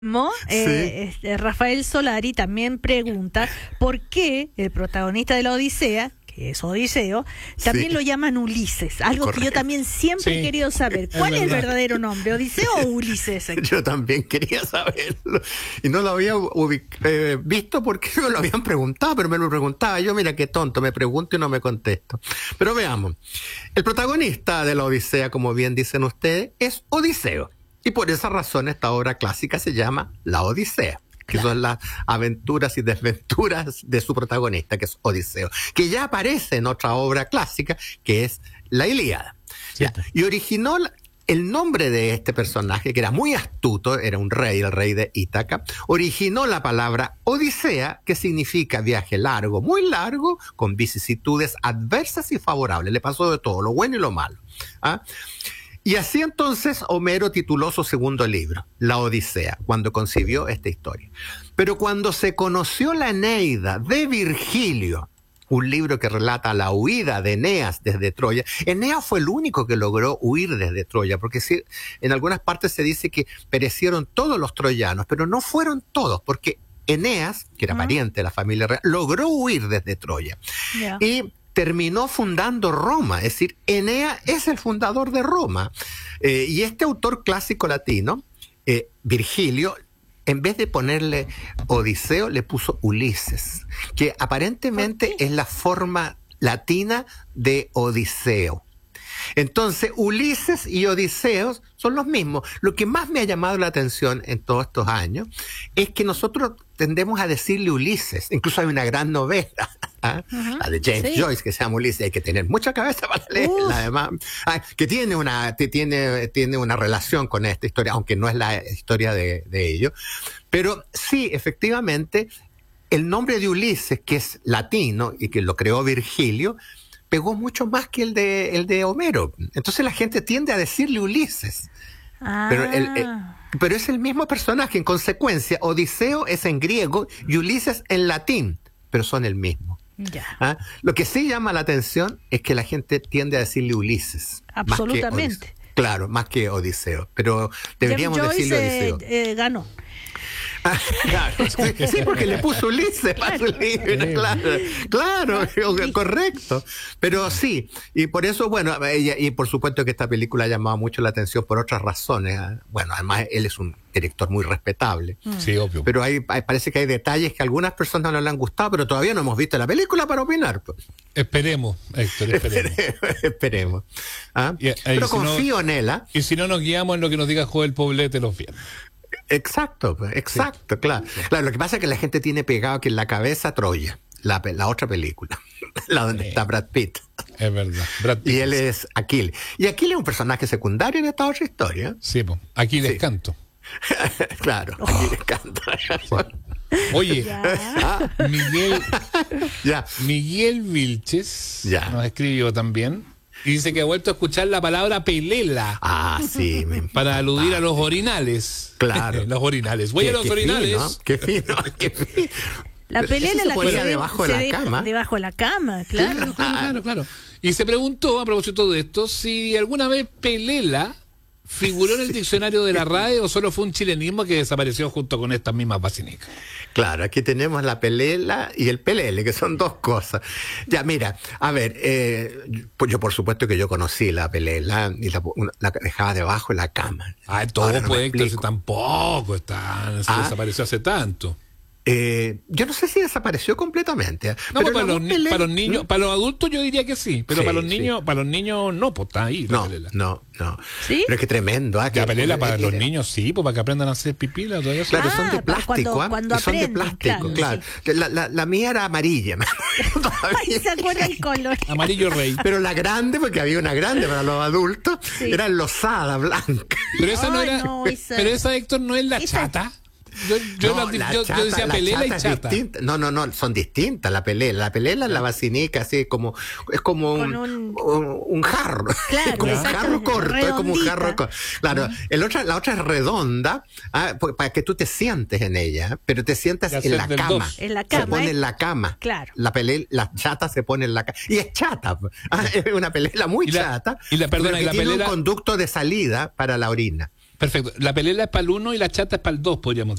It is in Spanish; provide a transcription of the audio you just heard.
Sí. Rafael Solari también pregunta por qué el protagonista de la Odisea, que es Odiseo, también Sí. lo llaman Ulises, algo que yo Correcto. también siempre he querido saber. ¿Cuál es el verdadero nombre, Odiseo o Ulises? Yo también quería saberlo y no lo había visto porque no me lo habían preguntado, pero me lo preguntaba yo, mira qué tonto, me pregunto y no me contesto. Pero veamos, el protagonista de la Odisea, como bien dicen ustedes, es Odiseo. Y por esa razón esta obra clásica se llama La Odisea, que son las aventuras y desventuras de su protagonista, que es Odiseo, que ya aparece en otra obra clásica, que es la Ilíada. Ya. Y originó el nombre de este personaje, que era muy astuto, era un rey, el rey de Ítaca, originó la palabra Odisea, que significa viaje largo, muy largo, con vicisitudes adversas y favorables. Le pasó de todo, lo bueno y lo malo. ¿Ah? Y así entonces Homero tituló su segundo libro, La Odisea, cuando concibió esta historia. Pero cuando se conoció la Eneida de Virgilio, un libro que relata la huida de Eneas desde Troya, Eneas fue el único que logró huir desde Troya, porque sí, en algunas partes se dice que perecieron todos los troyanos, pero no fueron todos, porque Eneas, que era pariente de la familia real, logró huir desde Troya. Yeah. Y terminó fundando Roma, es decir, Eneas es el fundador de Roma. Y este autor clásico latino, Virgilio, en vez de ponerle Odiseo, le puso Ulises, que aparentemente es la forma latina de Odiseo. Entonces, Ulises y Odiseos son los mismos. Lo que más me ha llamado la atención en todos estos años es que nosotros tendemos a decirle Ulises. Incluso hay una gran novela, la de James Joyce, que se llama Ulises. Hay que tener mucha cabeza para leerla, además, que tiene una relación con esta historia, aunque no es la historia de ellos. Pero sí, efectivamente, el nombre de Ulises, que es latino y que lo creó Virgilio, pegó mucho más que el de Homero. Entonces la gente tiende a decirle Ulises. Pero es el mismo personaje. En consecuencia, Odiseo es en griego y Ulises en latín, pero son el mismo. Ya. Lo que sí llama la atención es que la gente tiende a decirle Ulises. Absolutamente. Claro, más que Odiseo. Pero deberíamos decirle Odiseo. Ganó. Claro, sí, porque le puso Ulises para su libro, claro, correcto. Pero sí, y por eso, bueno, y por supuesto que esta película ha llamado mucho la atención por otras razones. Bueno, además él es un director muy respetable. Sí, obvio. Pero parece que hay detalles que a algunas personas no le han gustado, pero todavía no hemos visto la película para opinar. Esperemos, Héctor, esperemos. Esperemos. Pero confío en él. Y si no nos guiamos en lo que nos diga Joel Poblete los viernes. Exacto, claro. Claro, lo que pasa es que la gente tiene pegado que en la cabeza Troya, la otra película, la donde está Brad Pitt. Es verdad. Brad Pitt. Y él es Aquiles. Y Aquiles es un personaje secundario en esta otra historia. Sí, pues. Aquiles Canto. Claro, Aquiles Canto. Oye, Miguel Vilches nos escribió también. Y dice que ha vuelto a escuchar la palabra pelela. Sí. Para aludir a los orinales. Claro. Los orinales. Voy a los orinales. Qué fino. La pelela la ponía debajo de la cama. Debajo de la cama, claro. Claro. Y se preguntó, a propósito de esto, si alguna vez pelela figuró en el diccionario de la RAE o solo fue un chilenismo que desapareció junto con estas mismas basinicas. Claro, aquí tenemos la pelela y el pelele, que son dos cosas. Ya, mira, a ver, pues yo por supuesto que yo conocí la pelela y la dejaba debajo de la cama. Todo puede que tampoco desapareció hace tanto. Yo no sé si desapareció completamente. No, pero para los niños, para los adultos yo diría que sí, pero para los niños no, pues está ahí la pelela. No. ¿Sí? Pero es que tremendo. La pelela para los niños sí, pues para que aprendan a hacer pipí. Claro, son de plástico, son de plástico, claro. Sí. La mía era amarilla. ¿Se acuerda el color? Amarillo rey. Pero la grande, porque había una grande para los adultos, era losada, blanca. Pero esa no era. Pero esa, Héctor, no es la chata. Yo decía pelela y chata. No, son distintas. La pelela es la basinica, así como es como un jarro. Claro, es como un jarro corto, es como un jarro corto. Claro, la otra es redonda, para que tú te sientes en ella, pero te sientas en la cama. En la cama. Se pone en la cama. Claro. La chata se pone en la cama. Y es chata. Es una pelela muy chata. Tiene un conducto de salida para la orina. Perfecto. La pelela es para el 1 y la chata es para el 2, podríamos